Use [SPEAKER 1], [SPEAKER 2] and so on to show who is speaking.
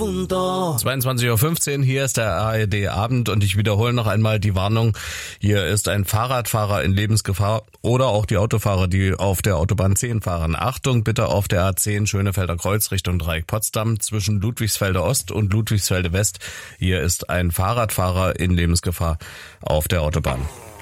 [SPEAKER 1] punto.
[SPEAKER 2] 22:15 Uhr, hier ist der ARD Abend und ich wiederhole noch einmal die Warnung. Hier ist ein Fahrradfahrer in Lebensgefahr oder auch die Autofahrer, die auf der Autobahn 10 fahren. Achtung bitte auf der A10 Schönefelder Kreuz Richtung Dreieck Potsdam zwischen Ludwigsfelde Ost und Ludwigsfelde West. Hier ist ein Fahrradfahrer in Lebensgefahr auf der Autobahn.